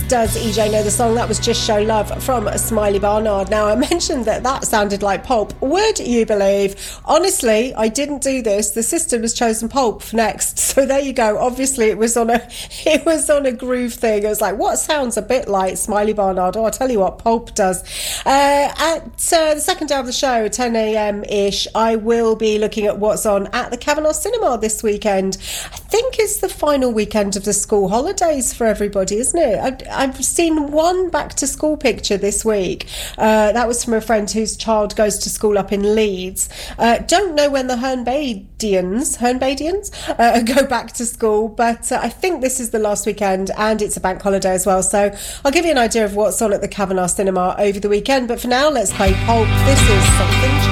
Does EJ Know the Song? That was Just Show Love from Smiley Barnard. Now, I mentioned that sounded like Pulp. Would you believe? Honestly, I didn't do this. The system has chosen Pulp for next. So there you go. Obviously, it was on a groove thing. It was like, what sounds a bit like Smiley Barnard? Oh, I'll tell you what, Pulp does. At the second hour of the show, 10 a.m-ish, I will be looking at what's on at the Cavanagh Cinema this weekend. I think it's the final weekend of the school holidays for everybody, isn't it? I've seen one back to school picture this week. That was from a friend whose child goes to school up in Leeds. Don't know when the Hernbadians go back to school, but I think this is the last weekend and it's a bank holiday as well. So I'll give you an idea of what's on at the Cavanagh Cinema over the weekend. But for now, let's play Pulp. This is Something